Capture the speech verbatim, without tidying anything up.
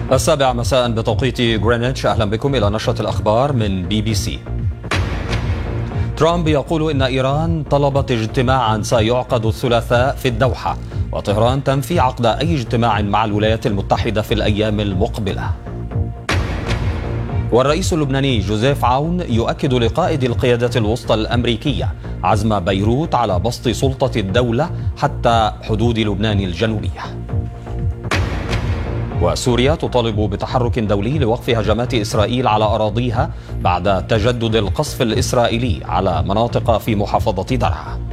السابعة مساء بتوقيت غرينتش. أهلا بكم إلى نشرة الأخبار من بي بي سي. ترامب يقول إن إيران طلبت اجتماعا سيعقد الثلاثاء في الدوحة، وطهران تنفي عقد أي اجتماع مع الولايات المتحدة في الأيام المقبلة. والرئيس اللبناني جوزيف عون يؤكد لقائد القيادة الوسطى الأمريكية عزم بيروت على بسط سلطة الدولة حتى حدود لبنان الجنوبية. وسوريا تطالب بتحرك دولي لوقف هجمات إسرائيل على أراضيها بعد تجدد القصف الإسرائيلي على مناطق في محافظة درعا.